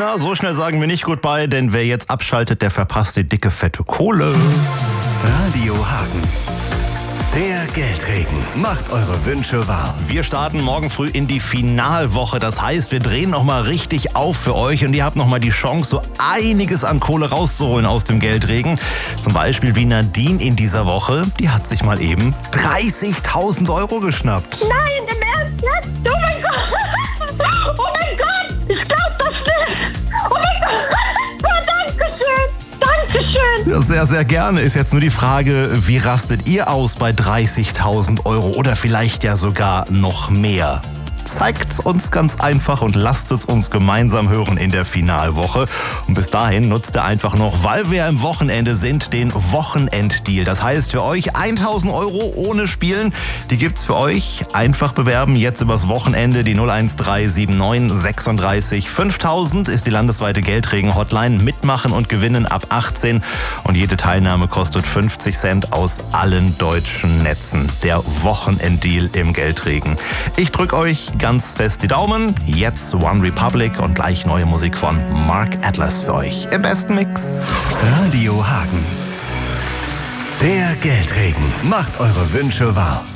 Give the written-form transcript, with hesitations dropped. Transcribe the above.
Na, so schnell sagen wir nicht Goodbye, denn wer jetzt abschaltet, der verpasst die dicke, fette Kohle. Radio Hagen. Der Geldregen macht eure Wünsche wahr. Wir starten morgen früh in die Finalwoche. Das heißt, wir drehen nochmal richtig auf für euch und ihr habt nochmal die Chance, so einiges an Kohle rauszuholen aus dem Geldregen. Zum Beispiel wie Nadine in dieser Woche. Die hat sich mal eben 30.000 € geschnappt. Nein, im Ernst jetzt? Oh mein Gott! Oh mein Gott! Ich glaub das nicht! Oh mein Gott! Oh, Dankeschön! Dankeschön! Ja, sehr, sehr gerne. Ist jetzt nur die Frage, wie rastet ihr aus bei 30.000 € oder vielleicht ja sogar noch mehr? Zeigt's uns ganz einfach und lasst es uns gemeinsam hören in der Finalwoche. Und bis dahin nutzt ihr einfach noch, weil wir am Wochenende sind, den Wochenenddeal. Das heißt für euch 1.000 € ohne Spielen. Die gibt's für euch. Einfach bewerben. Jetzt übers Wochenende die 01379 36 5000 ist die landesweite Geldregen-Hotline. Mitmachen und gewinnen ab 18. Und jede Teilnahme kostet 50 Cent aus allen deutschen Netzen. Der Wochenenddeal im Geldregen. Ich drück euch ganz fest die Daumen. Jetzt One Republic und gleich neue Musik von Mark Atlas für euch im besten Mix. Radio Hagen. Der Geldregen macht eure Wünsche wahr.